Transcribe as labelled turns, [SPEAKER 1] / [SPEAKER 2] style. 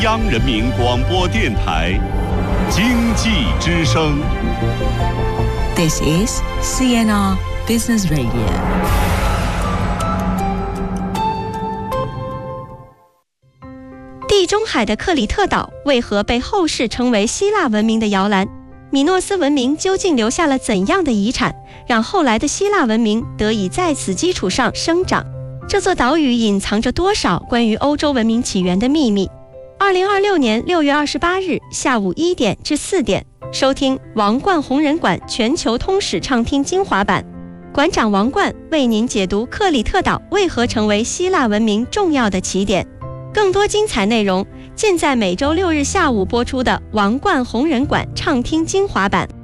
[SPEAKER 1] 央人民广播电台经济之声。
[SPEAKER 2] This is CNR Business Radio。
[SPEAKER 3] 地中海的克里特岛为何被后世称为希腊文明的摇篮？米诺斯文明究竟留下了怎样的遗产，让后来的希腊文明得以在此基础上生长？这座岛屿隐藏着多少关于欧洲文明起源的秘密？2026年6月28日下午1点至4点，收听王冠红人馆全球通史畅听精华版，馆长王冠为您解读克里特岛为何成为希腊文明重要的起点。更多精彩内容尽在每周6日下午播出的王冠红人馆畅听精华版。